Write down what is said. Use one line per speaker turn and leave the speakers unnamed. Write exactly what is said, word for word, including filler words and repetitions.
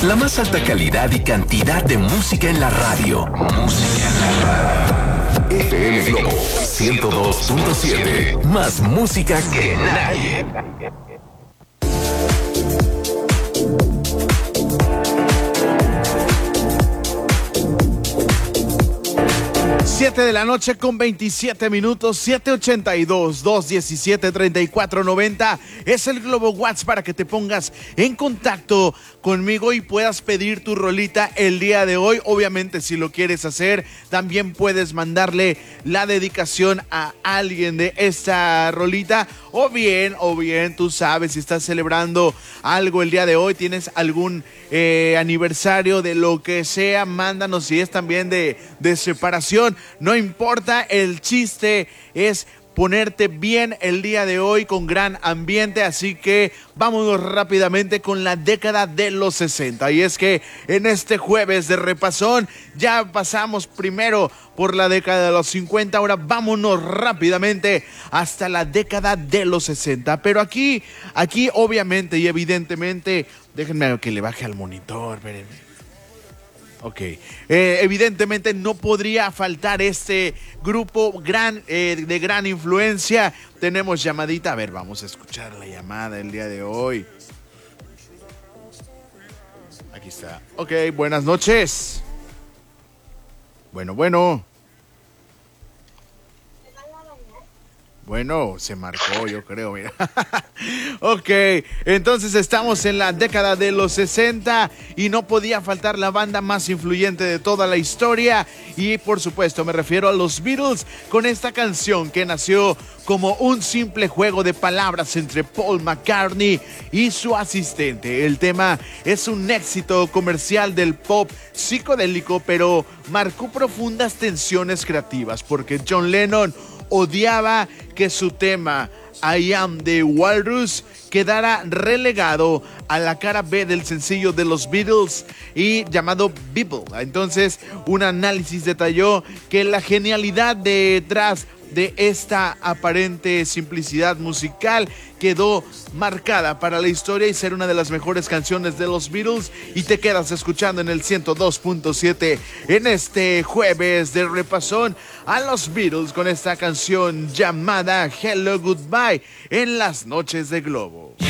La más alta calidad y cantidad de música en la radio. Música en la radio. F M Globo ciento dos punto siete. Más música que nadie.
siete de la noche con veintisiete minutos, siete ochenta y dos, doscientos diecisiete, treinta y cuatro noventa. Es el Globo WhatsApp para que te pongas en contacto conmigo y puedas pedir tu rolita el día de hoy. Obviamente, si lo quieres hacer, también puedes mandarle la dedicación a alguien de esta rolita. O bien, o bien, tú sabes, si estás celebrando algo el día de hoy, tienes algún eh, aniversario de lo que sea, mándanos. Si es también de, de separación, no importa, el chiste es ponerte bien el día de hoy con gran ambiente, así que vámonos rápidamente con la década de los sesenta. Y es que en este jueves de repasón ya pasamos primero por la década de los cincuenta, ahora vámonos rápidamente hasta la década de los sesenta. Pero aquí, aquí obviamente y evidentemente, déjenme que le baje al monitor, espérenme. Ok, eh, evidentemente no podría faltar este grupo gran, eh, de gran influencia. Tenemos llamadita, a ver, vamos a escuchar la llamada el día de hoy. Aquí está. Ok, buenas noches. Bueno, bueno. Bueno, se marcó, yo creo, mira. Ok, entonces estamos en la década de los sesenta y no podía faltar la banda más influyente de toda la historia. Y por supuesto me refiero a los Beatles con esta canción que nació como un simple juego de palabras entre Paul McCartney y su asistente. El tema es un éxito comercial del pop psicodélico, pero marcó profundas tensiones creativas porque John Lennon odiaba que su tema I Am the Walrus quedara relegado a la cara B del sencillo de los Beatles y llamado Beeple. Entonces, un análisis detalló que la genialidad detrás de esta aparente simplicidad musical quedó marcada para la historia y ser una de las mejores canciones de los Beatles. Y te quedas escuchando en el ciento dos punto siete en este jueves de repasón a los Beatles con esta canción llamada Hello Goodbye en las noches de Globo.